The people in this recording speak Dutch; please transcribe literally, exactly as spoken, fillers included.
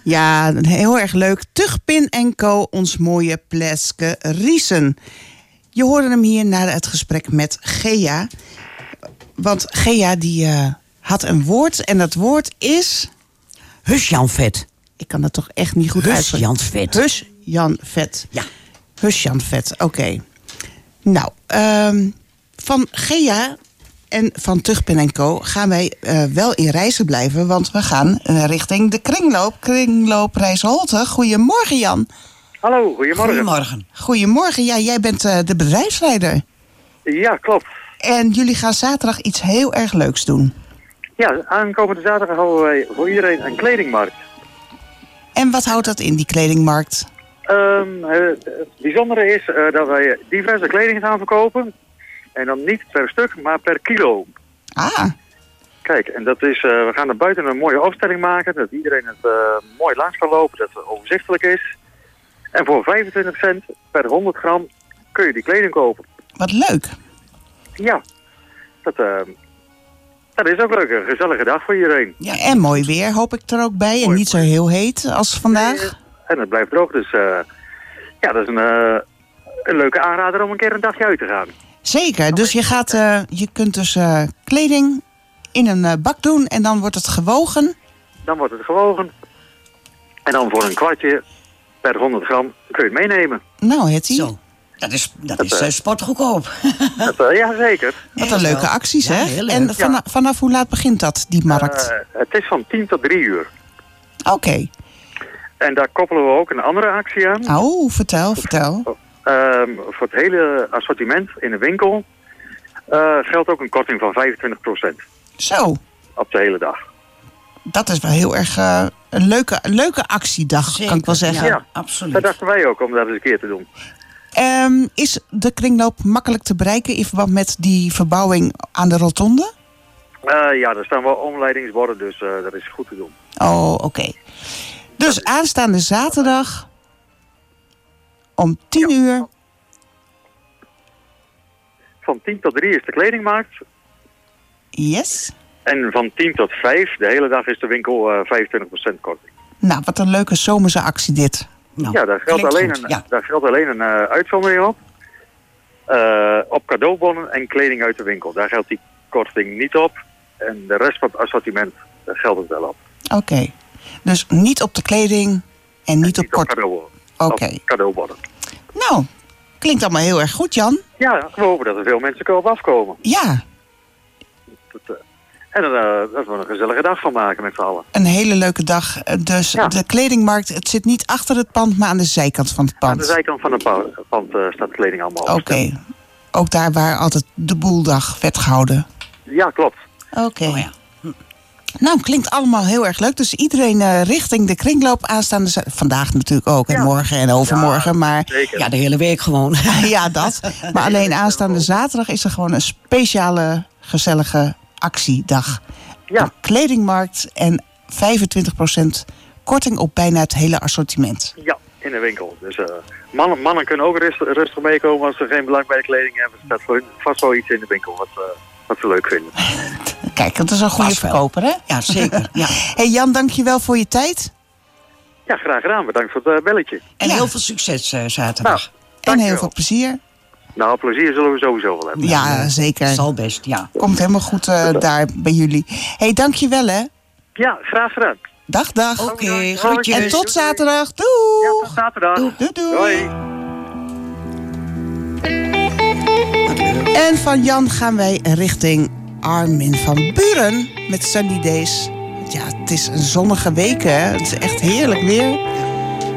Ja, heel erg leuk. Tugpin en Co, ons mooie Pleske Riesen. Je hoorde hem hier na het gesprek met Gea. Want Gea die uh, had een woord en dat woord is... Husjanvet. Ik kan dat toch echt niet goed uitspreken. Husjanvet. Husjanvet. Ja. Husjanvet, oké. Okay. Nou, um, van Gea en van Tugpin en Co gaan wij uh, wel in Rijssen blijven, want we gaan uh, richting de kringloop. Kringloop Rijsselholte. Goedemorgen, Jan. Hallo, goedemorgen. Goedemorgen. Goedemorgen. Ja, jij bent uh, de bedrijfsleider. Ja, klopt. En jullie gaan zaterdag iets heel erg leuks doen. Ja, aankomende zaterdag houden wij voor iedereen een kledingmarkt. En wat houdt dat in, die kledingmarkt? Um, het bijzondere is uh, dat wij diverse kleding gaan verkopen. En dan niet per stuk, maar per kilo. Ah. Kijk, en dat is, uh, we gaan er buiten een mooie opstelling maken. Dat iedereen het uh, mooi langs kan lopen, dat het overzichtelijk is. En voor vijfentwintig cent per honderd gram kun je die kleding kopen. Wat leuk. Ja, dat, uh, dat is ook leuk. Een gezellige dag voor iedereen. Ja, en mooi weer hoop ik er ook bij. Mooi, en niet mooi. Zo heel heet als vandaag. En het blijft droog, dus uh, ja, dat is een, uh, een leuke aanrader om een keer een dagje uit te gaan. Zeker, dus je, gaat, uh, je kunt dus uh, kleding in een uh, bak doen en dan wordt het gewogen. Dan wordt het gewogen. En dan voor een kwartje per honderd gram kun je het meenemen. Nou, Hetty. Zo, dat is, dat dat, is uh, sportgoedkoop. Dat, uh, ja, zeker. Wat een leuke acties, ja, hè? En vanaf, ja. vanaf hoe laat begint dat, die markt? Uh, het is van tien tot drie uur. Oké. Okay. En daar koppelen we ook een andere actie aan. Oh, vertel, vertel. Uh, voor het hele assortiment in de winkel uh, geldt ook een korting van vijfentwintig procent. Zo. Op de hele dag. Dat is wel heel erg uh, een leuke, leuke actiedag, Zeker. Kan ik wel zeggen. Ja, ja, absoluut. Dat dachten wij ook om dat eens een keer te doen. Um, is de kringloop makkelijk te bereiken in verband met die verbouwing aan de rotonde? Uh, ja, er staan wel omleidingsborden, dus uh, dat is goed te doen. Oh, oké. Okay. Dus aanstaande zaterdag om tien ja. uur. Van tien tot drie is de kledingmarkt. Yes. En van tien tot vijf, de hele dag, is de winkel uh, vijfentwintig procent korting. Nou, wat een leuke zomerse actie dit. Nou, ja, daar geldt alleen een, ja. daar geldt alleen een uh, uitzondering op. Uh, op cadeaubonnen en kleding uit de winkel. Daar geldt die korting niet op. En de rest van het assortiment, daar geldt het wel op. Oké. Okay. Dus niet op de kleding en niet, en niet op kort... Oké. Okay. Cadeaubonnen. Nou, klinkt allemaal heel erg goed, Jan. Ja, we hopen dat er veel mensen op afkomen. Ja. Dat, uh, en uh, dat we een gezellige dag van maken met z'n allen. Een hele leuke dag. Dus ja. De kledingmarkt, het zit niet achter het pand, maar aan de zijkant van het pand. Aan de zijkant van het pand uh, staat de kleding allemaal op. Oké. Okay. Ook daar waar altijd de boeldag werd gehouden. Ja, klopt. Oké. Okay. Oh, ja. Nou, klinkt allemaal heel erg leuk. Dus iedereen uh, richting de kringloop aanstaande... Vandaag natuurlijk ook, ja. En morgen en overmorgen. Ja, maar zeker. Ja, de hele week gewoon. Ja, dat. Maar alleen aanstaande zaterdag is er gewoon een speciale, gezellige actiedag. Ja. Een kledingmarkt en vijfentwintig procent korting op bijna het hele assortiment. Ja, in de winkel. Dus uh, mannen, mannen kunnen ook rustig, rustig meekomen als ze geen belang bij de kleding hebben. Er staat voor hun vast wel iets in de winkel wat... Uh, Wat ze leuk vinden. Kijk, dat is een goede verkoper, hè? Ja, zeker. Ja. Hey Jan, dank je wel voor je tijd. Ja, graag gedaan. Bedankt voor het uh, belletje. En ja. heel veel succes uh, zaterdag. Nou, en heel veel plezier. Nou, plezier zullen we sowieso wel hebben. Ja, ja zeker. Zal best, ja. Komt helemaal goed uh, daar bij jullie. Hey, dank je wel, hè? Ja, graag gedaan. Dag, dag. Oké, okay, groetjes. En tot zaterdag. Doei. Ja, tot zaterdag. Doei, doei. doei. Doei. En van Jan gaan wij richting Armin van Buren met Sunny Days. Ja, het is een zonnige week, hè? Het is echt heerlijk weer.